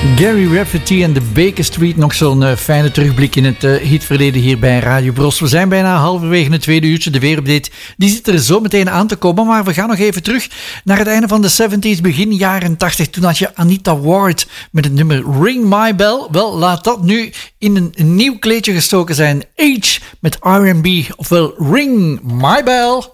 Gary Rafferty en de Baker Street. Nog zo'n fijne terugblik in het hitverleden hier bij Radio Bros. We zijn bijna halverwege het tweede uurtje. De weerupdate die zit er zo meteen aan te komen. Maar we gaan nog even terug naar het einde van de 70s, begin jaren 80. Toen had je Anita Ward met het nummer Ring My Bell. Wel, laat dat nu in een nieuw kleedje gestoken zijn. H met R&B, ofwel Ring My Bell.